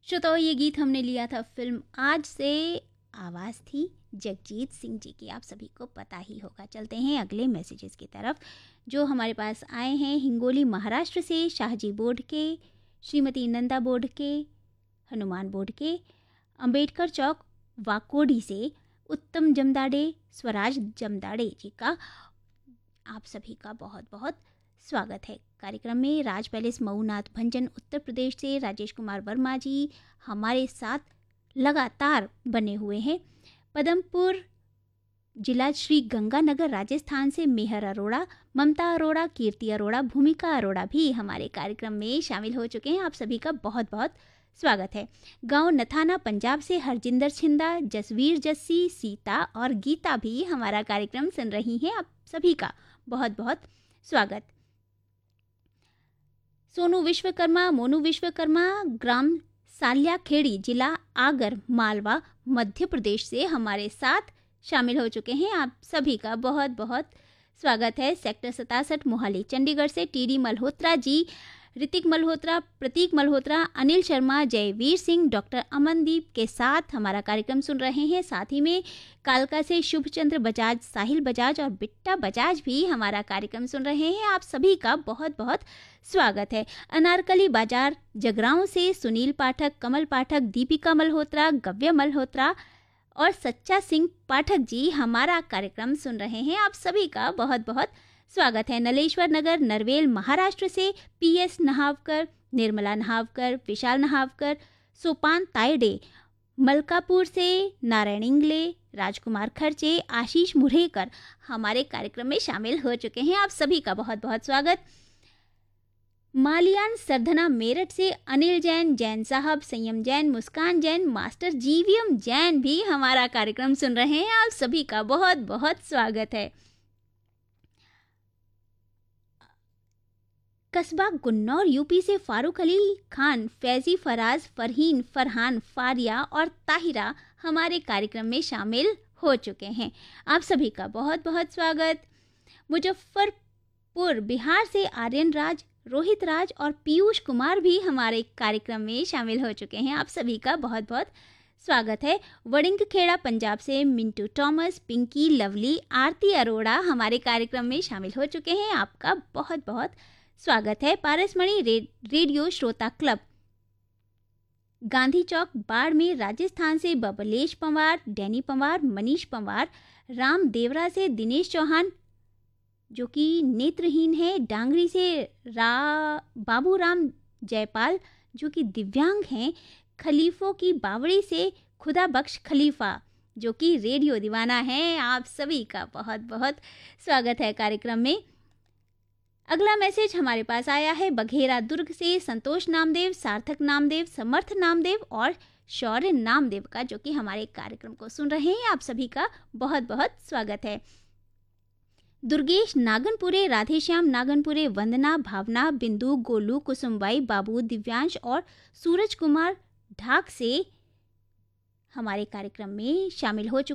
श्रोताओं, ये गीत हमने लिया था फिल्म आज से। आवाज़ थी जगजीत सिंह जी की, आप सभी को पता ही होगा। चलते हैं अगले मैसेजेस की तरफ जो हमारे पास आए हैं। हिंगोली महाराष्ट्र से शाहजी बोर्ड के, श्रीमती नंदा बोर्ड के, हनुमान बोर्ड के, अंबेडकर चौक वाकोडी से उत्तम जमदाड़े, स्वराज जमदाड़े जी का आप सभी का बहुत बहुत स्वागत है कार्यक्रम में। राज पैलेस मऊनाथ भंजन उत्तर प्रदेश से राजेश कुमार वर्मा जी हमारे साथ लगातार बने हुए हैं। पदमपुर जिला श्री गंगानगर राजस्थान से मेहर अरोड़ा, ममता अरोड़ा, कीर्ति अरोड़ा, भूमिका अरोड़ा भी हमारे कार्यक्रम में शामिल हो चुके हैं। आप सभी का बहुत बहुत स्वागत है। गांव नथाना पंजाब से हरजिंदर छिंदा, जसवीर जस्सी, सीता और गीता भी हमारा कार्यक्रम सुन रही हैं। आप सभी का बहुत बहुत स्वागत। सोनू विश्वकर्मा, मोनू विश्वकर्मा, ग्राम साल्याखेड़ी, जिला आगर, मालवा, मध्य प्रदेश से हमारे साथ शामिल हो चुके हैं। आप सभी का बहुत बहुत स्वागत है। सेक्टर 67 मोहाली चंडीगढ़ से टीडी मल्होत्रा जी, ऋतिक मल्होत्रा, प्रतीक मल्होत्रा, अनिल शर्मा, जयवीर सिंह, डॉक्टर अमनदीप के साथ हमारा कार्यक्रम सुन रहे हैं। साथ ही में कालका से शुभचंद्र बजाज, साहिल बजाज और बिट्टा बजाज भी हमारा कार्यक्रम सुन रहे हैं। आप सभी का बहुत बहुत स्वागत है। अनारकली बाजार जगरांव से सुनील पाठक, कमल पाठक, दीपिका मल्होत्रा, गव्य मल्होत्रा और सच्चा सिंह पाठक जी हमारा कार्यक्रम सुन रहे हैं। आप सभी का बहुत बहुत स्वागत है। नलेश्वर नगर नरवेल महाराष्ट्र से पीएस नहावकर, निर्मला नहावकर, विशाल नहावकर, सोपान तायडे, मलकापुर से नारायण इंगले, राजकुमार खर्चे, आशीष मुरेकर हमारे कार्यक्रम में शामिल हो चुके हैं। आप सभी का बहुत बहुत स्वागत। मालियान सरधना मेरठ से अनिल जैन, जैन साहब, संयम जैन, मुस्कान जैन, मास्टर जीवीएम जैन भी हमारा कार्यक्रम सुन रहे हैं। आप सभी का बहुत बहुत स्वागत है। कस्बा गुन्नौर यूपी से फारूक अली खान, फैजी, फराज, फरहीन, फरहान, फारिया और ताहिरा हमारे कार्यक्रम में शामिल हो चुके हैं। आप सभी का बहुत बहुत स्वागत। मुजफ्फरपुर बिहार से आर्यन राज, रोहित राज और पीयूष कुमार भी हमारे कार्यक्रम में शामिल हो चुके हैं। आप सभी का बहुत बहुत स्वागत है। वड़िंग खेड़ा पंजाब से मिंटू टॉमस, पिंकी, लवली, आरती अरोड़ा हमारे कार्यक्रम में शामिल हो चुके हैं। आपका बहुत बहुत स्वागत है। पारसमणि रेडियो श्रोता क्लब गांधी चौक बाड़मेर राजस्थान से बबलेश पंवार, डैनी पंवार, मनीष पंवार, राम देवरा से दिनेश चौहान जो कि नेत्रहीन है, डांगरी से बाबूराम जयपाल जो कि दिव्यांग हैं, खलीफों की बावड़ी से खुदा बख्श खलीफा जो कि रेडियो दीवाना है। आप सभी का बहुत बहुत स्वागत है कार्यक्रम में। अगला मैसेज हमारे पास आया है बघेरा दुर्ग से संतोष नामदेव, सार्थक नामदेव, समर्थ नामदेव और शौर्य नामदेव का, जो कि हमारे कार्यक्रम को सुन रहे हैं। आप सभी का बहुत बहुत स्वागत है। दुर्गेश नागनपुरे, राधेश्याम नागनपुरे, वंदना, भावना, बिंदु, गोलू, कुसुमबाई, बाबू, दिव्यांश और सूरज कुमार ढाक से हमारे कार्यक्रम में शामिल हो चुके